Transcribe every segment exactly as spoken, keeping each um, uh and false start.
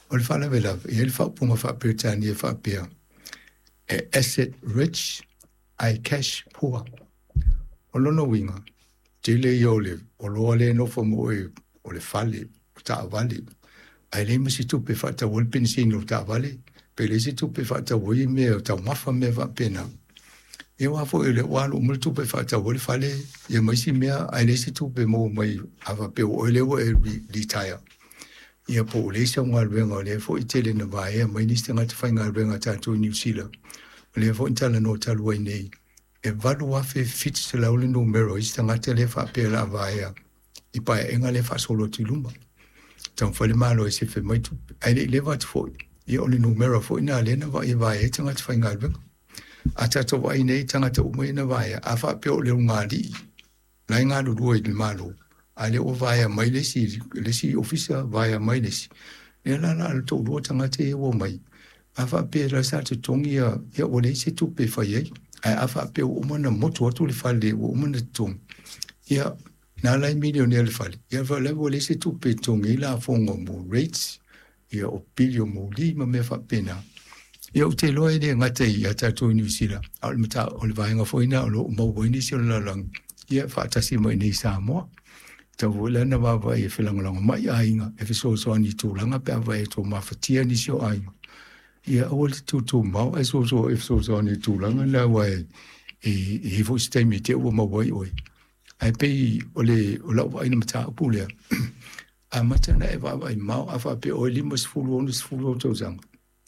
o le whala vela, i ele whapunga whapirtani e whapea. E asset rich, ai cash poor. O lono winga, tele i ole, o loa le no mo e o le whale, o ta avale. Ai le masi tupe whata wolpin sino ta avale, pe le si tupe whata woi me o ta mafa me whapena. E wafo e le walo umul tupe whata woi whale, e maisi mea, ai le si tupe mo mai awa pe o ele o e retire. Ia po le sa ngal venga le fo itele na vai mai ni stanga te fainga venga ta to New Zealand le fo intala no talu ai nei e valu wa fe fit se la ule numero istanga te le fa pe la vai i pa enga le fa solo ti lumba tan fa le malo e se fe mai tu ai le va te fo i ole numero fo ina le na vai vai e tanga te fainga venga ata to vai nei tanga te umai na vai a fa pe o le ngali la nga lu do i malo ale o vai mai le si le si ofisa vai mai le si e la la to do tanga te o mai afa pe la sa te tongi ya ya o le si tu pe fa ye afa pe o mo na moto to le fa le o mo na tong ya na la millionaire le fa ya va le o le si tu pe tongi la fongo mo rates ya o pilio mo li ma me fa pena ya o te lo e ngate ya ta to New Zealand al mata o le vai nga fo ina o mo bo ni si la lang ya fa ta si mo ni sa mo ta wala na ba ba e filangalanga mai ainga e so so ani tu langa pe va e to ma fatia ni so ai ia o le tu tu ma e so so e so so ani tu langa na wa e e vo stai mi te o ma wai oi ai pe o le o la vai na mata pu le a mata na e va vai ma a fa pe o le mos fulu on fulu to zang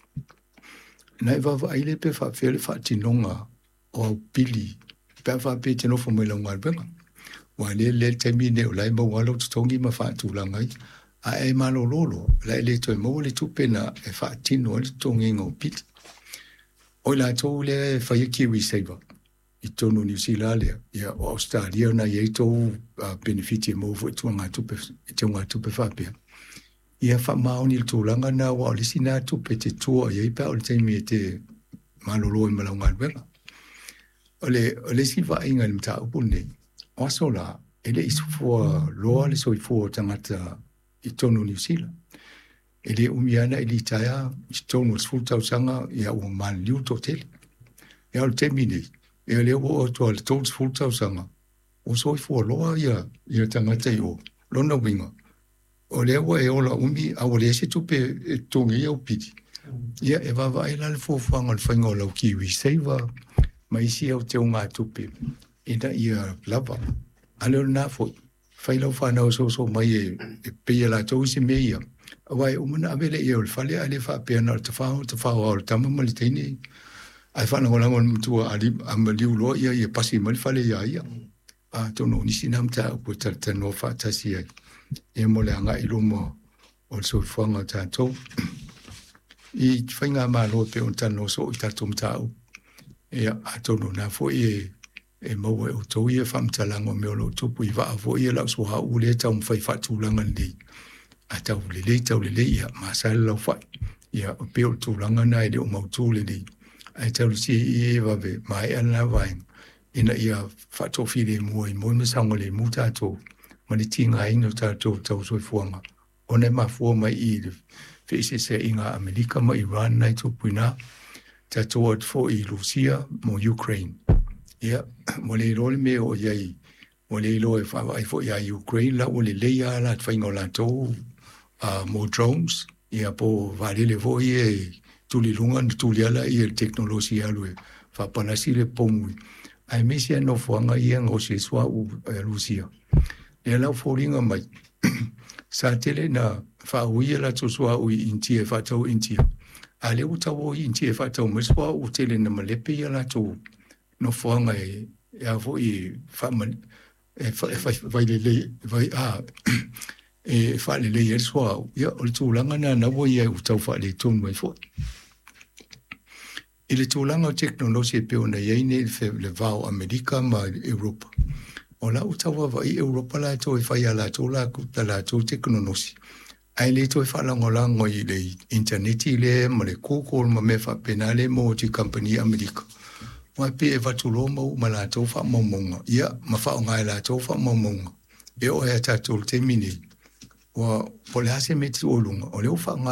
na e va vai le pe fa fe le fa tinonga o pili pe fa pe tino fo mo la ngal benga wa le le termine o lai mo walo tongi ma fa tu langai a e malo lolo la le to mo le tu pena e fa tino le tongi ngo pit o la to le fa ye kiwi saver i tono New Zealand ya Australia na ye to benefit mo fo tu nga tu pe tu nga tu pe fa pe ia fa ma oni tu langa na wa le sina tu pe te tu ye pa o le termine te malo lo ma longa bela ole ole si va inga le mta upune Wasola, ele is for loa le so for tangata i tono New Zealand. Ele umiana ele taia i tono sfuta sanga ia o man liu totel. Ia o termine. Ele o to al tono sfuta sanga. O so for loa ia ia tangata i o lona winga. O le o e ola umi a o le se tupe e tongi ia o piti. Ia e va vai la le fofanga le fainga o lau kiwi seiva ma isi au te unga tupe. Ina ia lava. Alo na fo. Fai lau whanau so so mai e, e peia la tau si meia. Awai umana avele ia ul fale ale wha pia na te whao te whao au tama mali teine. Ai whanau lango mtua ali amaliu loa ia ia pasi mali fale ia ia. A tono nisi namta upo tarta no wha tasi ai. E mole anga ilo mo o so whanga tātou. I whainga maa loa pe on tano so i tātou mtau. E a tono na fo i e mau e o tau ia whamtalango me o lo tupu i waa fo ia lau so hau ule tau mwhai whatulanga li. A tau le le tau le le ia maasale lau whai. Ia o peo tūlanga na e le o mautu le li. A tau si i e wawe mai ana wain. Ina ia whatofi le mua i moi masango le mu tātou. Mani tinga ino tātou tau soi fuanga. One ma fua mai i le whese se inga Amerika ma Iran nai tupu ina. Tātou at fo i Lucia mo Ukraine. Ia, mo le role me o iai, mo le lo e whawa i fo iai Ukraine, la o le leia la whaingo la tau, uh, mo drones, ia po vale le fo i e tuli lunga, tuli ala i e teknolosi alu e, whapanasi le pongui. Ai mesi ano fuanga i ang o se swa u e Lucia. Le lau fōringa mai, sa tele na whaui la tu swa u i intia, whatau intia. A le utau o i intia whatau, me swa u tele na malepe i la tu, no fuanga e a vo i faman e vai le le vai a e fa le le e soa ia o tu langa na na vo ia u tau fa le tonu mai fo ile tu langa teknologia pe ona ia ne le vao Amerika ma Europa o la u tau va i Europa la to e fa ia la to la ku la to teknologia ai le to e fa langa langa i le internet le ma le Google ma me fa penale mo ti company Amerika Wa pe e vatulo mo ma la tau wha mamunga. Ia, ma wha o ngai la tau wha mamunga. E o e a tatou te mini. Wa, po le hase me te olunga. O leo wha ngai